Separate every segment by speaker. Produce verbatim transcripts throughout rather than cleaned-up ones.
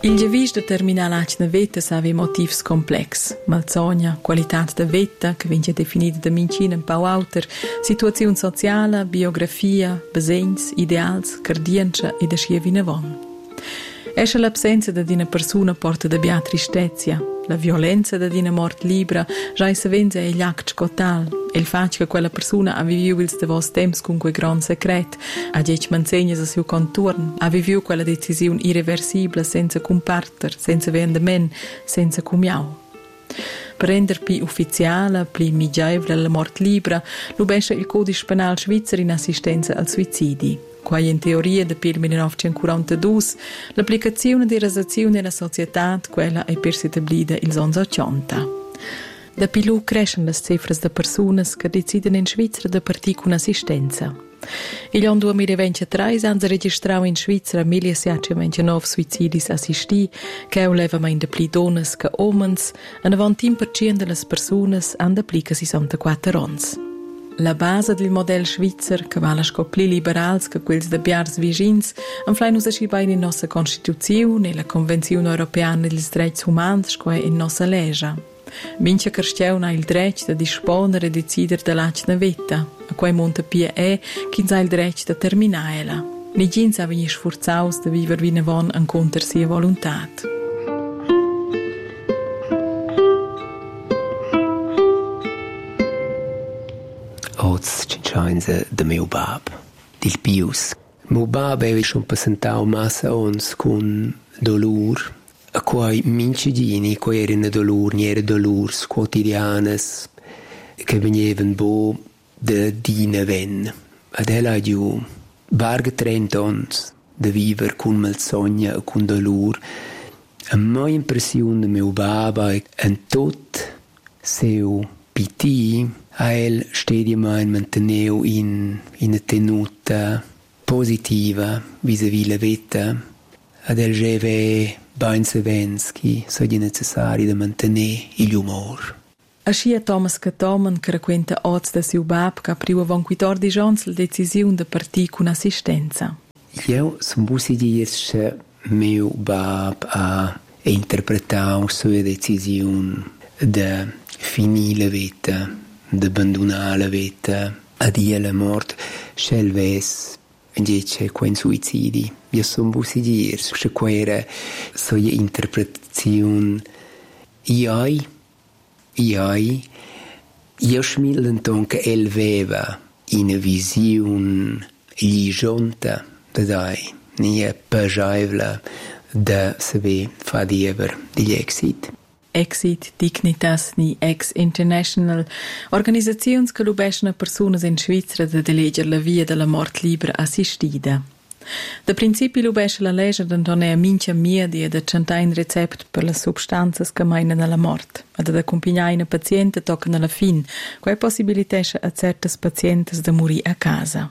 Speaker 1: Il giavisch determina l'atgna veta savi motivs complex. Malsogna, qualitat da veta, che vince definita da mincina un pau auter, situazione sociale, biografia, besegns, ideals, cardienza e da schia vinavon. Esce l'absenza da una persona porta da bia tristezia, la violenza da una mort libera, già e savenza è gli act scotal, e il fatto che quella persona ha viviuto il davos temps con quel gran secret, ha dieci mansegnas a suo contorno, ha viviuto quella decisione irreversibile senza comparter, senza vendamen, senza cumiau. Per rendere più ufficiale, più migevole la mort libera, lo besce il codice penale svizzero in assistenza al suicidi. Qua in teoria del millenovecentoquarantadue l'applicazione di resazione nella società quella è perseguita il anni ottanta. Da più crescono le cifre di persone che decidono in Svizzera di partire con assistenza. Il anno duemilaventitré hanno registrato in Svizzera millesettecentoventinove suicidi assistiti, che elevano in più donne che uomini, e il novanta per cento delle persone hanno più di sessantaquattro anni. La base del modello svizzero, che vale più liberale che quelli dei biars vicins, influisce uscì bene in nostra Costituzione, nella Convenzione Europea dei Diritti Umani e in nostra legge. Minchia Cristiano ha il diritto di disponere e decidere dell'acqua vita, a cui monta pia è chi ha il diritto di terminarla. Nigins ha venuto sforzato di vivere vinavon incontro sia volontà.
Speaker 2: Oz cincinza de meu bab, dil Pius. Meu bab aveva schon passentato massa ons con dolor, a quai mincedini, quai erano dolor, ni era dolors quotidianes, che venivano bo de dina ven. Ad ella giù, varga trenta ons, de viver con malsogna e con dolor. A mia impressione de meu baba è en tot seu piti, a el stedia mai manteneu in in tenuta positiva vis-à-vis la vita. Ad el geve ben Savensky, so di necessari da mantenere il umor.
Speaker 1: Ascia Thomas Catoman che racconta oggi da suo bab che apriva con quattordici anni la decisione di partire con assistenza.
Speaker 2: Io sono busi dire che mio bab ha interpretato la sua decisione di finire la vita, di abbandonare la vita, a dire la morte, scelves, invece con suicidi. Io sono busi dire che quella era la sua interpretazione. Io, io, io smilento che el aveva una visione ligiante da dai, nie pagevole da saber fa diever degli exit.
Speaker 1: Exit, Dignitas, ni Ex International, organizzazioni che lubescono persone in Svizzera di eleggere la via della morte libera assistita. Da principi lubesce la legge di non è mincia media di centai un recept per le sostanze che mainano alla morte, ed ad accompagnare un paziente tocca alla fine, quale possibilità a certi pazienti di morire a casa.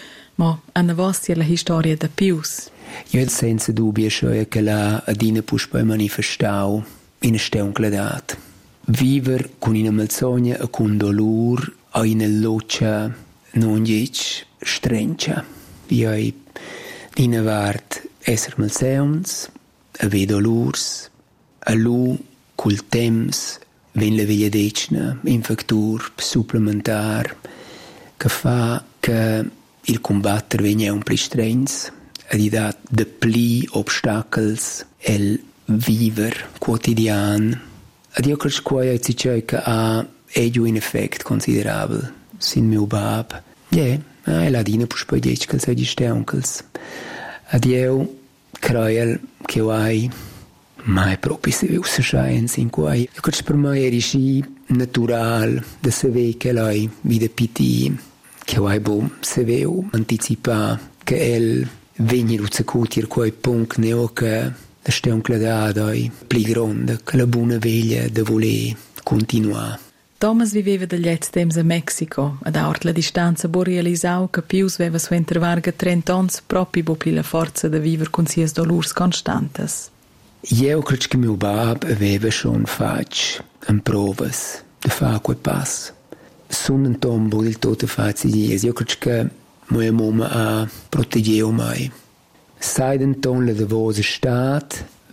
Speaker 1: Ma a vostra la storia da Pius.
Speaker 2: Io senza dubbio cioè che la adina può poi manifestare in steuncledat. Viver con una malsogna e con dolore a una luce non dic strencia. Io dina vart esser malseuns, ave dolors, a lu col temps ven la veglia decna, in factur supplementar, che fa che il combattere vegna un pli strens, ed i dat de pli obstacles el viver quotidian. Ed io credo che si c'è che ha egio un effetto considerabile sin mio bab. Yeah, e la dina può poi dire che sei steuncels. Ed io credo che hai mai proprio se vi uscire in cui io credo per me è riuscì naturale da sapere che lei vide piti che hai bo se veu anticipa che el vegni lucecutir quei punct neo che la steuncledada è più grande che la buona veglia da voler continuare.
Speaker 1: Thomas viveva dagli etz temps a Mexico, ad ort la distanza bo realisau che Pius veva su intervarga trenta anni proprio bo pli la forza da vivere con sies dolors constantes.
Speaker 2: Io credo che mio bab aveva schon fatto un provas di fare quel passo. Sono un tombo del tutto facile di dire. Io credo che mia mamma ha proteggiato mai. Seit den la de vose staat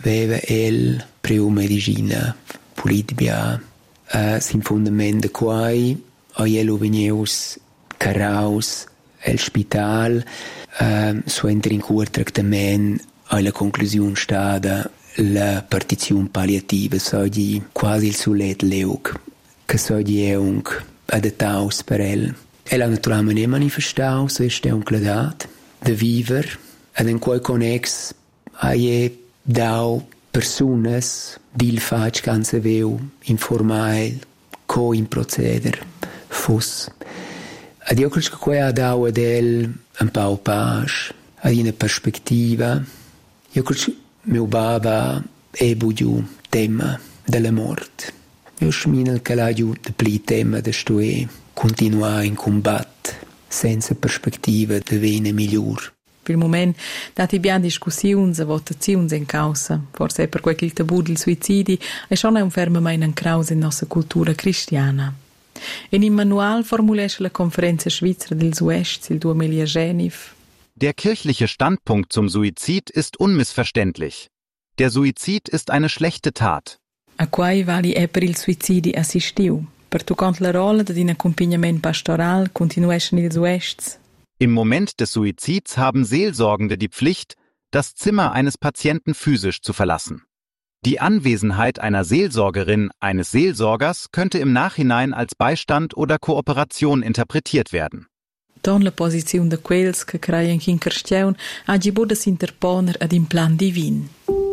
Speaker 2: veva el preu medicina politbia uh, sin fundament de quai a elo vegneus caraus el spital uh, so entra in cur tractament a la conclusione stada la partizione palliativa soggi quasi il sulet leug che soggi è un adattaus per el el ha naturalmente manifestau so este un cladat de viver ed in quai connex a dau personas dil fac can se veu informail co in proceder fus ad io credo che quai ha dau ad el un pau pace ad una perspectiva io credo meu baba e bugiu tema della morte io schminel che la giù de pli tema de stoe continua in combat senza perspectiva de vene miglior.
Speaker 1: Per il momento dati abbiamo discussioni e votazioni in causa. Forse è per quel che il tabù del suicidi è schon un fermamente in causa in nostra cultura cristiana. In un manuale formulisce la Konferenz Schweizer del Suest il duemilagenif.
Speaker 3: Der kirchliche Standpunkt zum Suizid ist unmissverständlich. Der Suizid ist eine schlechte Tat.
Speaker 1: A quai vali è per il suicidi assistiu. Per tu cont la rolla di un accompagnamento pastoral continueschen il Suest.
Speaker 3: Im Moment des Suizids haben Seelsorgende die Pflicht, das Zimmer eines Patienten physisch zu verlassen. Die Anwesenheit einer Seelsorgerin, eines Seelsorgers könnte im Nachhinein als Beistand oder Kooperation interpretiert werden.
Speaker 1: Don la posizione de quels che creien che in Christian hagi boda s'interponer ad in plan divin.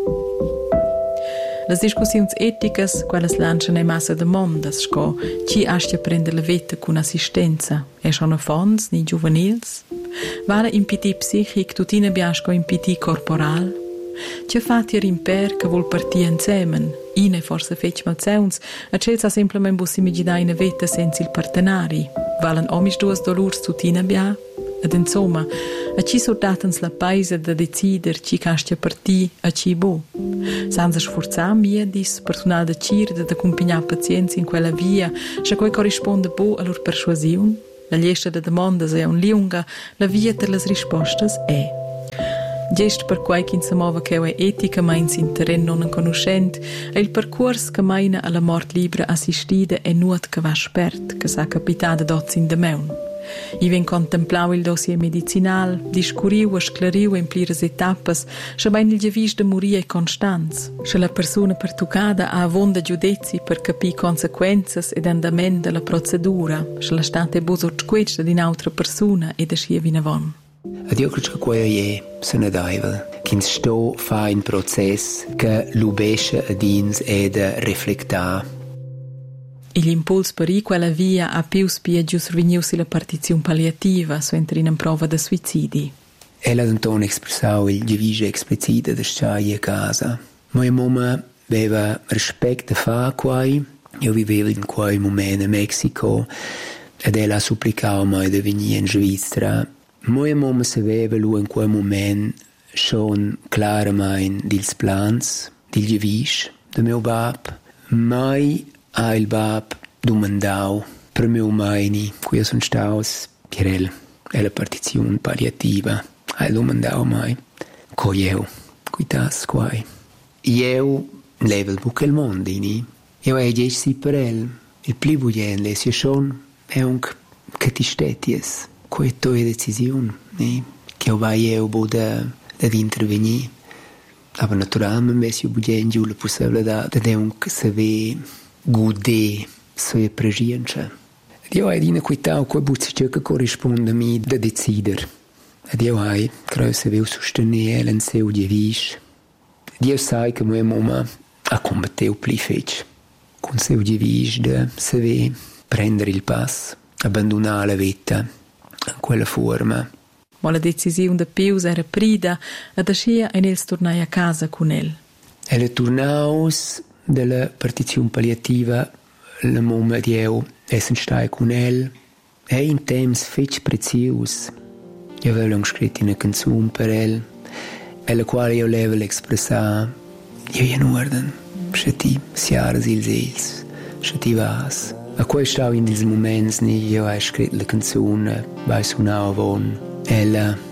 Speaker 1: Las discussiuns eticas, quelles lancian e massa demandas, sco ci astia prende la vita con assistenza, e schon a fons ni juvenils? Vara impiti psichic tutina biasco impiti corporal? Ci fatti rimper che vol partir insemen, ine forse fec malzeuns, a cels ha simplement bus imagina ina vita senza il partenari, valen omis duas dolurs tutina bia? Ed insomma, a ci sordatens la paisa da decider ci castia parti a ci bo. Senza sforzar mia dis personal da cir da accompagnar pazienza in quella via, se quei corrisponde bo a lor persuasion, la lista de demandas è un lunga, la via per las rispostas è. Gest per quai che insomma che è etica ma in sin terreno non conoscent, è il percorso che maina alla mort libera assistida e nuot che va spert, che sa capitata dots in de meun. I ven contemplau il dossier medicinal, discuriu e sclariu in pliras etapas, sche bain il giavis de moria e constanz, sche la persona pertucada ha avonda giudezi per capir consequenzas ed andament della procedura, sche la state buso squetsch di un'altra persona e da schia vinavon.
Speaker 2: Ad io credo che quei è se ne daivel, che sto fa in process che l'ubesce ad ins è da riflectar.
Speaker 1: Il impuls per i quella via a più spia gius vegniusi la partizione palliativa so entri in prova da suicidi.
Speaker 2: Ella d'Anton espressau il giavise explicita da stai a casa. Moja mamma aveva rispetto fa quai. Io vivevo in quei momento in Mexico ed ella supplicava mai di venire in Svizzera. Moja mamma sapeva lui in quel momento schon claramente dils plans, dil giavise de mio bab. Mai a il bab domandau per meu maini, qui sono staus, Pierel, è la partizione palliativa. A il domandau mai, co io, qui tas quai. Io level buc il mondo, ni. Io è già si per el, il pli buien, le si schon, è un che ti steties, quei tue decisioni, ni. Che io vai io boda ad intervenire. Aber naturalmente, se io buien giù la possibilità di un che se ve gude svoje prežijenče. Dio je edina quitao quei buzzi che corrisponde a me da decider. Dio hai, credo se veu sostenere in seu giavis. Dio sai che mia mamma ha combatteu pli fec. Con seu giavis de se ve prendere il pass, abbandonare la vita in quella forma.
Speaker 1: Ma la decisione de Pius era prida ed ascia e nels tornai a casa con el.
Speaker 2: E le turnaus della partizione palliativa la mamma di eu essen stai con el è in temps fetch prezius. Io avevo scritto una canzone per el e la quale io level expressar io in ordine se ti siares ils els se ti vas a quei stau in dis moments ni io hai scritto la canzone vai suonau avon ella